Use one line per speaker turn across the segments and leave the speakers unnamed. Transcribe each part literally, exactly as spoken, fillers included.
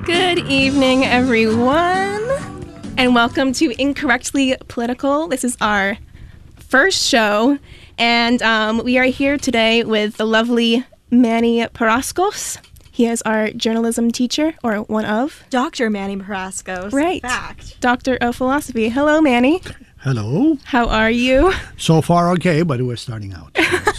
Good evening, everyone, and welcome to Incorrectly Political. This is our first show, and um, we are here today with the lovely Manny Paraskos. He is our journalism teacher, or one of.
Doctor Manny Paraskos.
Right.
Fact.
Doctor of Philosophy. Hello, Manny.
Hello.
How are you?
So far, okay, but we're starting out.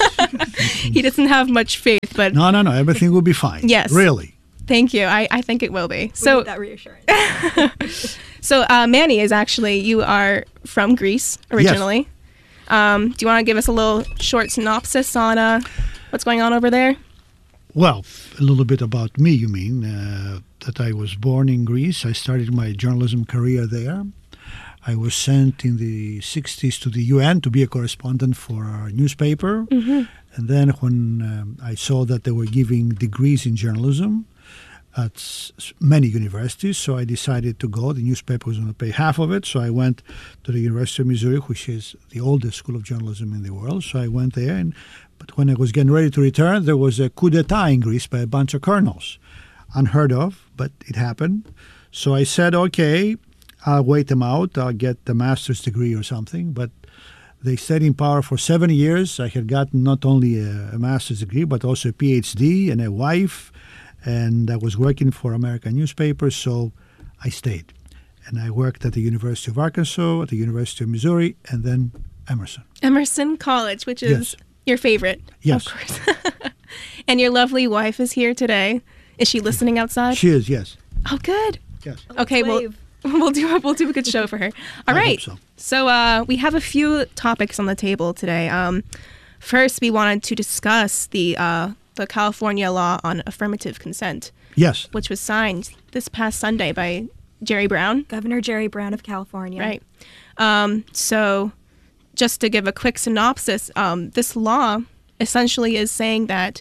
He doesn't have much faith, but...
No, no, no. Everything will be fine.
Yes.
Really.
Thank you. I, I think it will be.
We
So
need that reassurance.
So uh, Manny is actually, you are from Greece originally. Yes. Um, do you want to give us a little short synopsis on uh, what's going on over there?
Well, a little bit about me, you mean, uh, that I was born in Greece. I started my journalism career there. I was sent in the sixties to the U N to be a correspondent for our newspaper. Mm-hmm. And then when um, I saw that they were giving degrees in journalism at s- many universities, so I decided to go. The newspaper was going to pay half of it, so I went to the University of Missouri, which is the oldest school of journalism in the world. So I went there, and but when I was getting ready to return, there was a coup d'etat in Greece by a bunch of colonels. Unheard of, but it happened. So I said, okay, I'll wait them out. I'll get the master's degree or something. But they stayed in power for seven years. I had gotten not only a, a master's degree, but also a P H D and a wife. And I was working for American newspapers, so I stayed. And I worked at the University of Arkansas, at the University of Missouri, and then Emerson.
Emerson College, which is
Yes.
your favorite.
Yes.
Of course. And your lovely wife is here today. Is she listening outside?
She is, yes.
Oh, good.
Yes.
Okay, well,
wave.
we'll do a, we'll do a good show for her. All
I
right.
hope so.
So uh, we have a few topics on the table today. Um, first, we wanted to discuss the uh, the California law on affirmative consent,
Yes.
which was signed this past Sunday by Jerry Brown.
Governor Jerry Brown of California.
Right. Um, so just to give a quick synopsis, um, this law essentially is saying that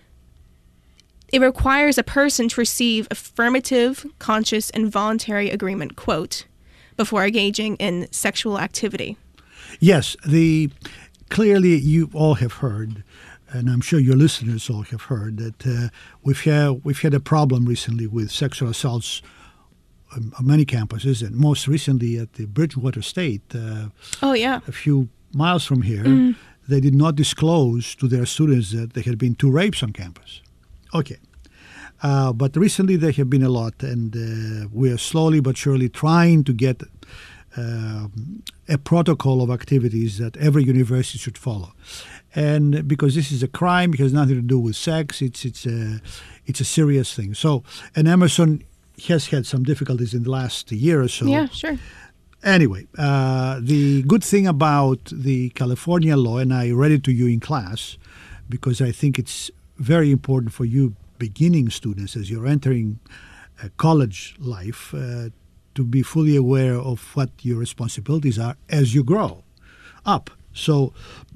it requires a person to receive affirmative, conscious, and voluntary agreement, quote, before engaging in sexual activity.
Yes, the clearly you all have heard, and I'm sure your listeners all have heard, that uh, we've had we've had a problem recently with sexual assaults um, on many campuses, and most recently at the Bridgewater State, uh,
Oh, yeah.
a few miles from here. They did not disclose to their students that there had been two rapes on campus. Okay. Uh, but recently there have been a lot, and uh, we are slowly but surely trying to get uh, a protocol of activities that every university should follow. And because this is a crime, it has nothing to do with sex, it's it's a, it's a serious thing. So, and Emerson has had some difficulties in the last year or so.
Yeah, sure.
Anyway, uh, the good thing about the California law, and I read it to you in class, because I think it's very important for you beginning students as you're entering uh, college life uh, to be fully aware of what your responsibilities are as you grow up. So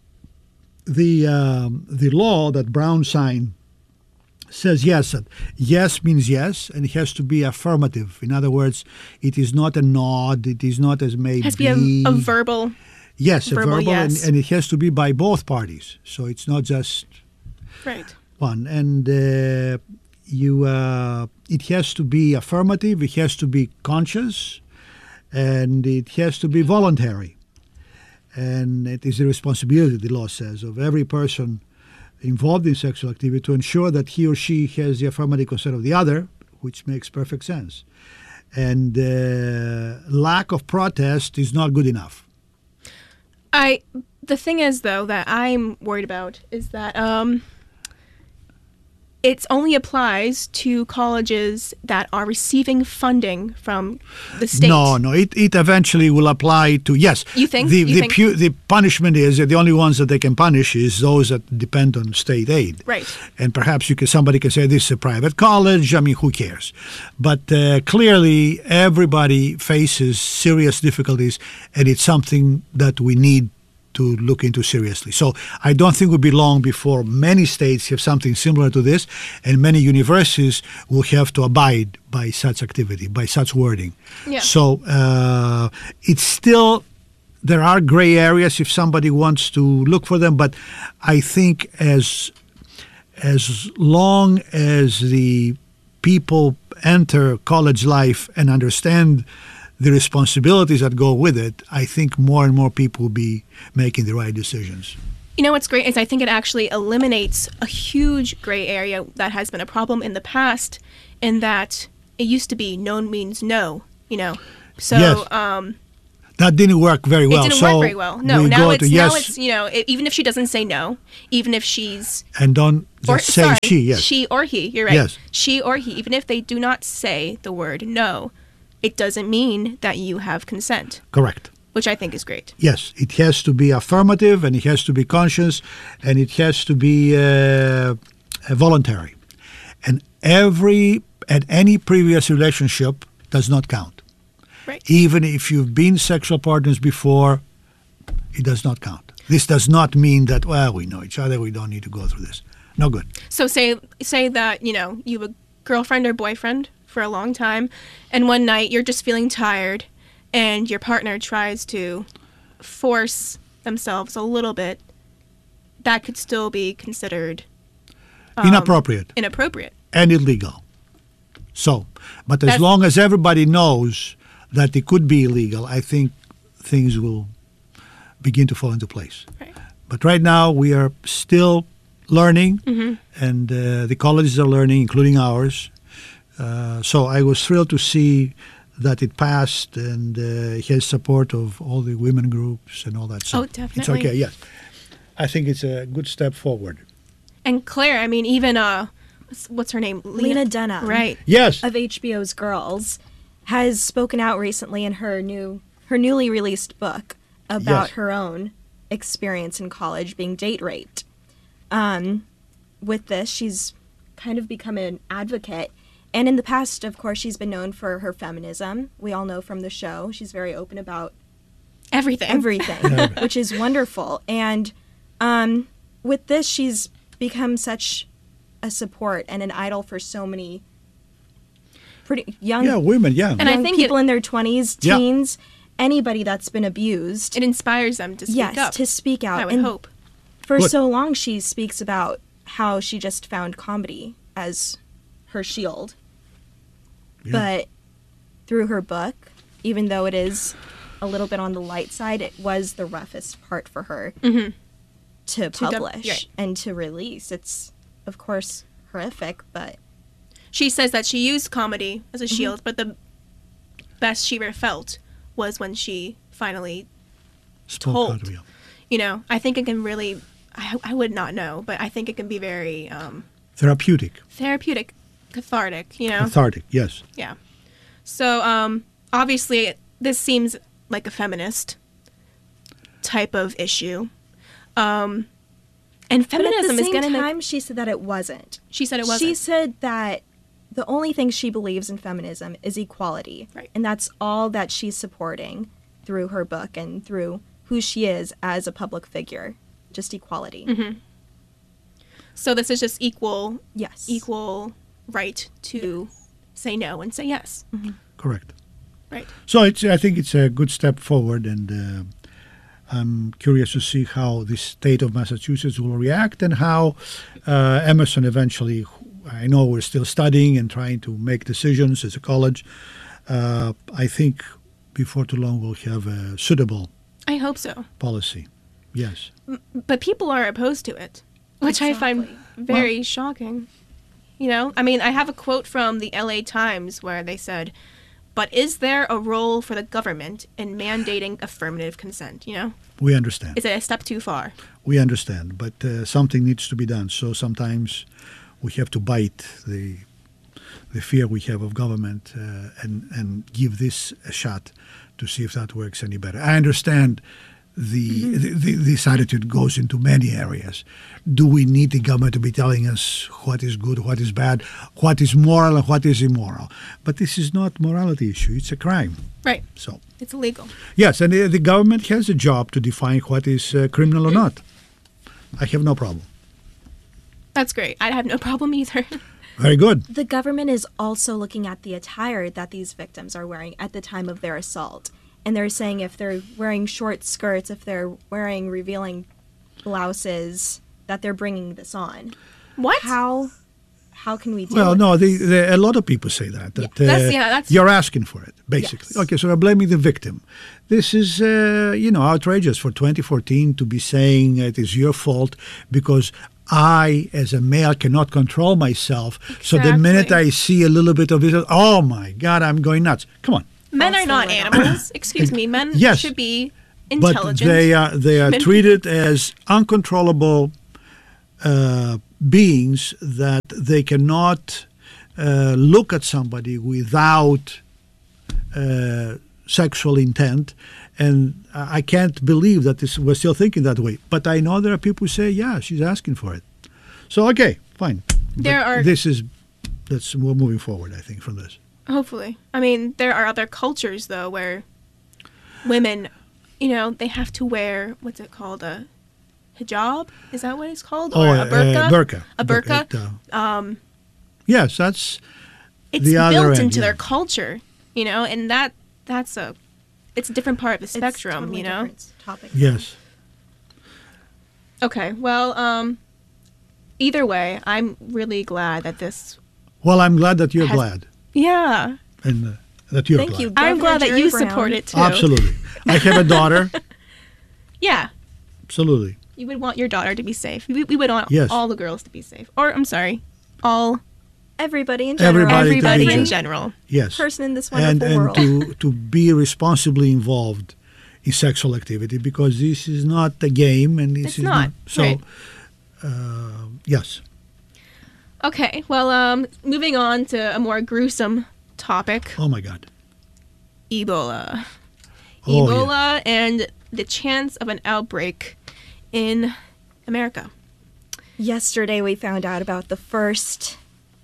the um, the law that Brown signed says yes. That yes means yes, and it has to be affirmative. In other words, it is not a nod. It is not as maybe.
It has to be a, a verbal.
Yes,
verbal
a verbal,
yes.
and, and it has to be by both parties. So it's not just
Right.
one. And uh, you, uh, it has to be affirmative. It has to be conscious, and it has to be voluntary. And it is the responsibility, the law says, of every person involved in sexual activity to ensure that he or she has the affirmative consent of the other, which makes perfect sense. And uh, lack of protest is not good enough.
I. The thing is, though, that I'm worried about is that um, it only applies to colleges that are receiving funding from the state.
No, no, it, it eventually will apply to, yes.
You think?
The,
You
the,
think?
pu- the punishment is that the only ones that they can punish is those that depend on state aid.
Right.
And perhaps you can, somebody can say this is a private college. I mean, who cares? But uh, clearly everybody faces serious difficulties, and it's something that we need to look into seriously. So I don't think it will be long before many states have something similar to this, and many universities will have to abide by such activity, by such wording.
Yeah.
So uh, it's still, there are gray areas if somebody wants to look for them, but I think as as long as the people enter college life and understand the responsibilities that go with it, I think more and more people will be making the right decisions.
You know what's great is I think it actually eliminates a huge gray area that has been a problem in the past, in that it used to be no means no, you know. So
Yes.
um,
That didn't work very well.
it didn't
so
work very well. No,
we
now
go
it's
to
now
yes
it's you know, it, even if she doesn't say no, even if she's
and don't
or
just say
sorry,
she. Yes.
she or he. You're right.
Yes.
She or he. Even if they do not say the word no, it doesn't mean that you have consent,
Correct.
which I think is great.
Yes, it has to be affirmative, and it has to be conscious, and it has to be uh, voluntary. And every and any previous relationship does not count.
Right.
Even if you've been sexual partners before, it does not count. This does not mean that, well, we know each other, we don't need to go through this. No good.
So say say that, you know, you have a girlfriend or boyfriend for a long time, and one night you're just feeling tired, and your partner tries to force themselves a little bit. That could still be considered um,
Inappropriate
inappropriate.
and illegal. So, but as
That's-
long as everybody knows that it could be illegal, I think things will begin to fall into place.
Right.
But right now we are still learning,
Mm-hmm.
and uh, the colleges are learning, including ours. Uh, so I was thrilled to see that it passed, and uh, it has support of all the women groups and all that. So
Oh,
It's
definitely.
okay, yes. I think it's a good step forward.
And Claire, I mean, even uh, what's- what's her name?
Lena Dunham.
Right.
Yes.
Of H B O's Girls has spoken out recently in her new her newly released book about
Yes.
her own experience in college being date raped. Um, with this, she's kind of become an advocate. And in the past, of course, she's been known for her feminism. We all know from the show. She's very open about
Everything.
everything, which is wonderful. And um, with this, she's become such a support and an idol for so many pretty young,
Yeah, women, yeah.
And I
young
think
people
it-
in their twenties,
Yeah.
teens, anybody that's been abused.
It inspires them to speak
yes,
up.
to speak out.
I would
and
hope.
for
Good.
so long, she speaks about how she just found comedy as her shield.
Yeah.
But through her book, even though it is a little bit on the light side, it was the roughest part for her
Mhm.
to
To dub-
publish
right.
and to release. It's, of course, horrific, but
She says that she used comedy as
Mm-hmm.
a shield, but the best she ever felt was when she finally,
Spoke
told.
out, yeah.
you know, I think it can really, I, I would not know, but I think it can be very um,
Therapeutic,
therapeutic, cathartic, you know?
cathartic, yes.
Yeah. So, um, obviously, this seems like a feminist type of issue. Um, and
but at
feminism
the
is
same
getting,
time, she said that it wasn't.
she said it
She
wasn't.
said that the only thing she believes in feminism is equality.
Right.
And that's all that she's supporting through her book and through who she is as a public figure. Just equality.
Mm-hmm. So this is just equal,
Yes.
equal right to say no and say yes.
Correct.
Right.
So it's, I think it's a good step forward, and uh, I'm curious to see how the state of Massachusetts will react, and how uh, Emerson eventually, I know we're still studying and trying to make decisions as a college. Uh, I think before too long we'll have a suitable
I hope so.
policy. Yes.
But people are opposed to it, which I find
Exactly.
very shocking. You know, I mean, I have a quote from the L A Times where they said, "But is there a role for the government in mandating affirmative consent?" You know,
We understand.
is it a step too far?
We understand, but uh, something needs to be done. So sometimes we have to bite the the fear we have of government uh, and and give this a shot to see if that works any better. I understand the, the, the this attitude goes into many areas. Do we need the government to be telling us what is good, what is bad, what is moral, and what is immoral? But this is not morality issue; it's a crime.
Right.
So.
It's illegal.
Yes, and the, the government has a job to define what is uh, criminal or not. I have no problem.
That's great. I have no problem either.
Very good.
The government is also looking at the attire that these victims are wearing at the time of their assault. And they're saying if they're wearing short skirts, if they're wearing revealing blouses, that they're bringing this on.
What?
How how can we deal
Well,
with
no,
this?
the, the, a lot of people say that. that
Yeah, that's-
uh,
yeah, that's-
you're asking for it, basically.
Yes.
Okay, so you're blaming the victim. This is, uh, you know, outrageous for twenty fourteen to be saying it is your fault because I, as a male, cannot control myself. So the minute
Exactly.
I see a little bit of this, oh my God, I'm going nuts. Come on.
Men are
Also
not
right on.
animals. Excuse me. Men
Yes.
should be
But
intelligent.
they are they are
Men-
treated as uncontrollable uh, beings that they cannot uh, look at somebody without uh, sexual intent. And I I can't believe that this, we're still thinking that way. But I know there are people who say, yeah, she's asking for it. So, okay, fine.
There
But
are-
This is, that's, we're moving forward, I think, from this.
Hopefully. I mean, there are other cultures, though, where women, you know, they have to wear, what's it called? A hijab? Is that what it's called? Or a
uh,
burqa?
burqa.
A burqa.
It, uh,
Um,
yes, that's,
it's
the other
built
end,
into
yeah.
their culture, you know, and that that's a, it's a different part of the
It's
spectrum,
totally
you know?
different topic.
yes.
Okay, well, um, either way, I'm really glad that this,
Well, I'm glad that you're
Has-
glad.
yeah,
And uh, that you're
Thank
glad.
you.
I'm
Governor
glad that
Jerry
you
Brown.
support it too.
Absolutely. I have a daughter.
Yeah,
Absolutely.
you would want your daughter to be safe. We, we would want
Yes.
all the girls to be safe. Or, I'm sorry, all,
Everybody in general.
Everybody to be
everybody in
safe.
general.
Yes.
person in this
and
wonderful
and
world.
to, to be responsibly involved in sexual activity because this is not a game and this
It's
is
not,
so
right.
uh, yes.
Okay, well, um, moving on to a more gruesome topic,
Oh my God.
Ebola.
Oh, yeah.
Ebola and the chance of an outbreak in America.
Yesterday, we found out about the first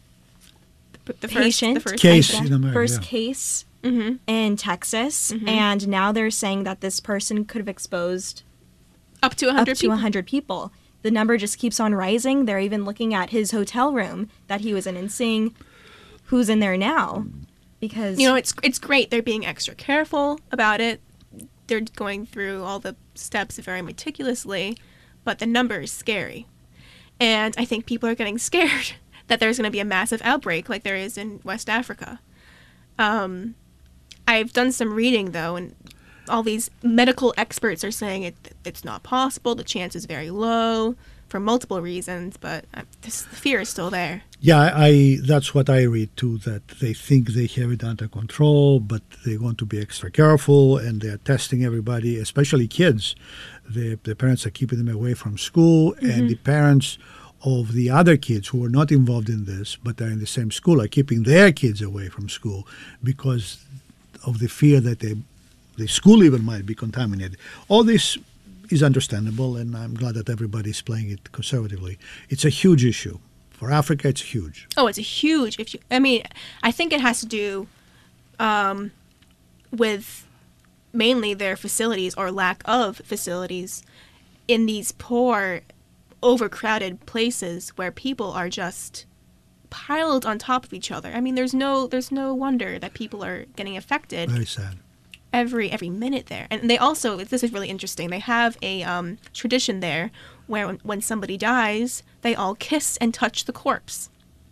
The first,
Patient?
the first
Case
patient.
in America.
first
yeah.
case
Mhm.
in Texas, and now they're saying that this person could have exposed
Up to one
up
hundred
to
people.
one hundred people. The number just keeps on rising. They're even looking at his hotel room that he was in and seeing who's in there now, because
You know, it's it's great. They're being extra careful about it. They're going through all the steps very meticulously, but the number is scary. And I think people are getting scared that there's going to be a massive outbreak like there is in West Africa. Um, I've done some reading, though, and all these medical experts are saying it it's not possible. The chance is very low for multiple reasons, but uh, this, the fear is still there.
Yeah, I, I that's what I read too, that they think they have it under control, but they want to be extra careful and they're testing everybody, especially kids. The, the parents are keeping them away from school, and the parents of the other kids who are not involved in this but are in the same school are keeping their kids away from school because of the fear that they, the school even might be contaminated. All this is understandable, and I'm glad that everybody's playing it conservatively. It's a huge issue. For Africa, it's huge.
Oh, it's a huge issue. I mean, I think it has to do um, with mainly their facilities or lack of facilities in these poor, overcrowded places where people are just piled on top of each other. I mean, there's no there's no wonder that people are getting affected
Very sad.
every every minute there. And they also, this is really interesting, they have a um, tradition there where when, when somebody dies, they all kiss and touch the corpse.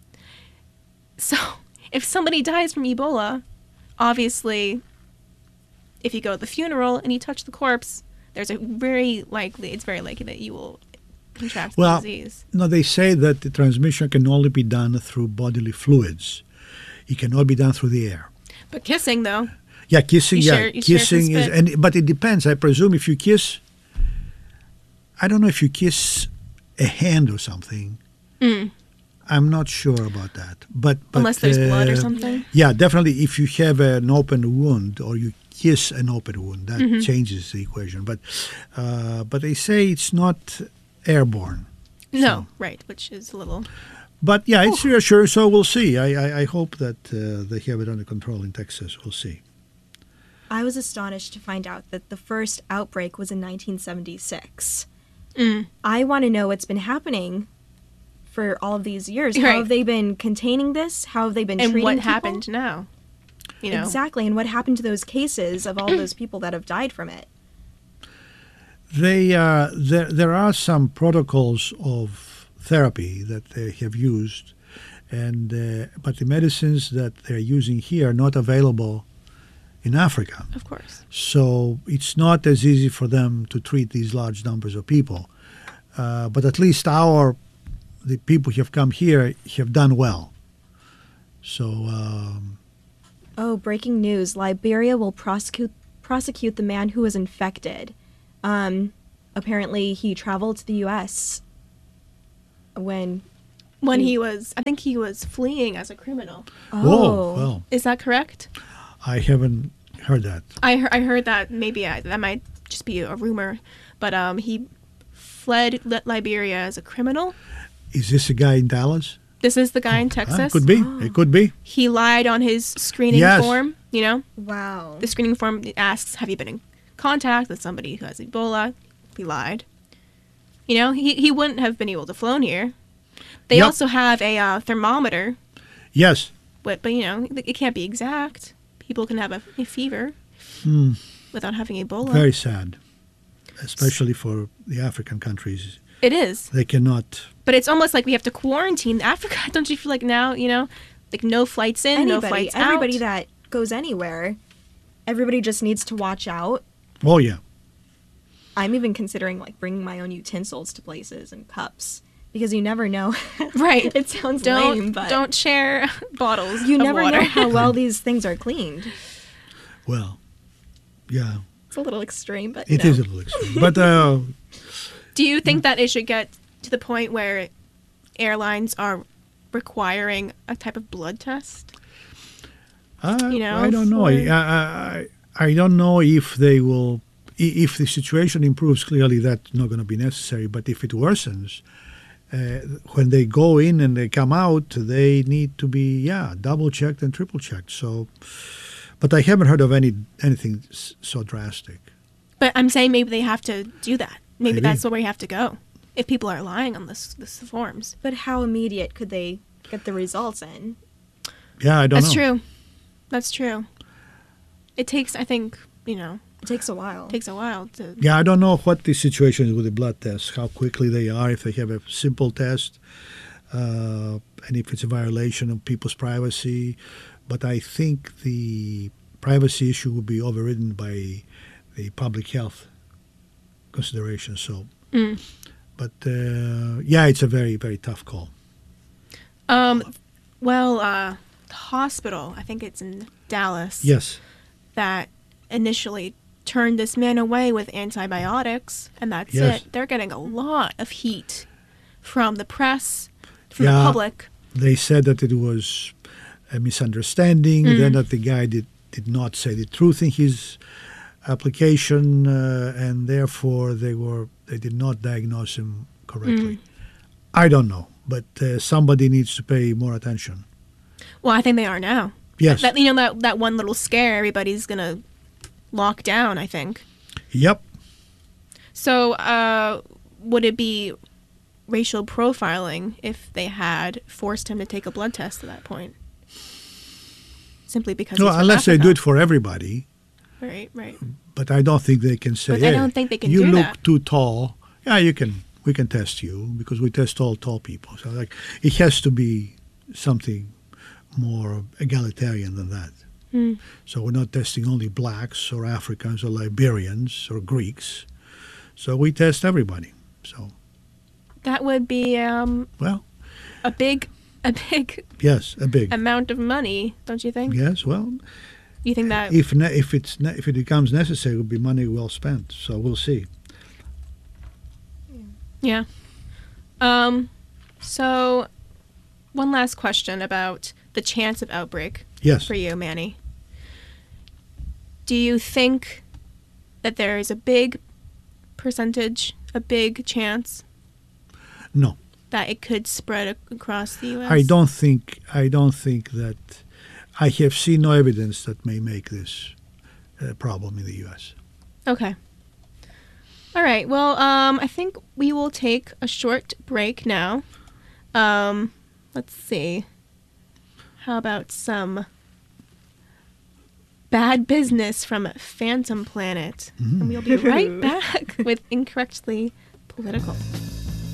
So if somebody dies from Ebola, obviously, if you go to the funeral and you touch the corpse, there's a very likely, it's very likely that you will contract the
Well,
disease.
no, they say that the transmission can only be done through bodily fluids. It cannot be done through the air.
But kissing, though,
Yeah, kissing.
You
yeah,
share- you share some
kissing is,
spit.
and but it depends. I presume if you kiss, I don't know if you kiss a hand or something.
Mm.
I'm not sure about that. But, but
unless there's blood or
uh,
something.
Yeah, definitely. If you have an open wound or you kiss an open wound, that
Mm-hmm.
changes the equation. But uh, but they say it's not airborne.
No, right, which is a little...
But yeah, it's reassuring. So we'll see. I I, I hope that uh, they have it under control in Texas. We'll see.
I was astonished to find out that the first outbreak was in nineteen seventy-six.
Mm.
I want to know what's been happening for all of these years. How
Right.
have they been containing this? How have they been
And
treating
what
people?
happened now? You know,
Exactly, and what happened to those cases of all those people that have died from it?
They uh, there there are some protocols of therapy that they have used, and uh, but the medicines that they're using here are not available in Africa.
Of course.
So it's not as easy for them to treat these large numbers of people. Uh, but at least our the people who have come here have done well. So. Um,
Oh, breaking news. Liberia will prosecute prosecute the man who was infected. Um, apparently, he traveled to the U S when...
When he was, I think he was fleeing as a criminal.
Oh.
Whoa, well,
Is that correct?
I haven't heard that.
I, he- I heard that maybe I, that might just be a rumor, but um, he fled Li- Liberia as a criminal.
Is this a guy in Dallas?
This is the guy in
Ah,
Texas.
could be. It could be.
He lied on his screening
Yes.
form. You know,
Wow.
the screening form asks, "Have you been in contact with somebody who has Ebola?" He lied. You know, he he wouldn't have been able to flown here. They
Yep.
also have a uh, thermometer,
Yes.
but but you know, it can't be exact. People can have a, a fever
Hmm.
without having Ebola.
Very sad, especially for the African countries.
It is.
They cannot.
But it's almost like we have to quarantine Africa. Don't you feel like now, you know, like no flights in, no
Anybody,
flights
everybody
out?
that goes anywhere, everybody just needs to watch out.
Oh yeah.
I'm even considering like bringing my own utensils to places and cups because you never know.
Right.
It sounds
don't
lame, but
don't share bottles.
you
of
never
water.
know how well these things are cleaned.
Well, yeah.
It's a little extreme, but
It
you
is
know.
a little extreme, but uh,
Do you think that it should get to the point where airlines are requiring a type of blood test?
I,
You know,
I don't know. I,
for-
I, I I don't know if they will. i- If the situation improves, clearly that's not going to be necessary. But if it worsens, uh, when they go in and they come out, they need to be yeah double checked and triple checked. So, but I haven't heard of any anything s- so drastic.
But I'm saying maybe they have to do that. Maybe,
Maybe.
that's where we have to go. If people are lying on this this forms.
But how immediate could they get the results in?
Yeah, I don't
That's
know.
true. That's true. It takes, I think, you know,
It takes a while.
takes a while to.
Yeah, I don't know what the situation is with the blood tests, how quickly they are, if they have a simple test, uh, and if it's a violation of people's privacy. But I think the privacy issue will be overridden by the public health consideration. So,
Mm.
but uh, yeah, it's a very, very tough call.
Um, well, uh, the hospital, I think it's in Dallas,
Yes.
that initially turned this man away with antibiotics, and that's
Yes.
it. They're getting a lot of heat from the press, from
Yeah.
the public.
They said that it was a misunderstanding,
Mm.
then that the guy did, did not say the truth in his application, uh, and therefore they were they did not diagnose him correctly.
Mm.
I don't know, but uh, somebody needs to pay more attention.
Well, I think they are now.
Yes.
That, you know, that, that one little scare, everybody's going to lock down, I think.
Yep.
So, uh, would it be racial profiling if they had forced him to take a blood test at that point? Simply because
No,
he's from
unless they do
Africa.
it for everybody,
Right, right.
but I don't think they can say.
But I
"Hey,
don't think they can
you
do
look
that."
too tall. Yeah, you can. We can test you because we test all tall people. So like, it has to be something more egalitarian than that.
Hmm.
So we're not testing only blacks or Africans or Liberians or Greeks. So we test everybody. So,
That would be um,
well,
a big, a big
yes, a big.
amount of money, don't you think?
Yes, well,
You think that?
if ne- if it's ne- if it becomes necessary, it will be money well spent. So we'll see.
Yeah. Um, so, one last question about the chance of outbreak
Yes.
for you, Manny. Do you think that there is a big percentage, a big chance
No,
that it could spread ac- across the U S?
I don't think I don't think that. I have seen no evidence that may make this a problem in the U S.
Okay. All right. Well, um, I think we will take a short break now. Um, let's see. How about some bad business from Phantom Planet? And we'll be right back with Incorrectly Political.